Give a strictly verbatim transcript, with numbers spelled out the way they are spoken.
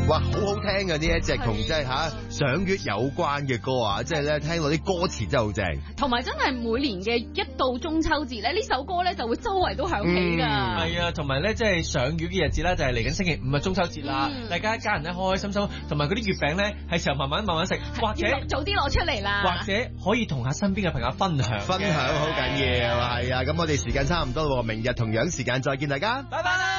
哇，好好聽嘅呢一隻同即係吓賞月有關嘅歌啊！即係咧聽到啲歌詞真係好正， 同埋真係每年嘅一到中秋節咧，呢首歌咧就會周圍都響起噶。 係、嗯、啊，同埋咧即係賞月嘅日子啦，就係嚟緊星期五啊中秋節啦、嗯，大家一家人咧開開心心，同埋嗰啲月餅咧係時候慢慢慢慢食，或者早啲攞出嚟啦， 或者可以同下身邊嘅朋友分享， 分享好緊要係啊！咁我哋時間差唔多咯，明日同樣時間再見大家， 拜拜。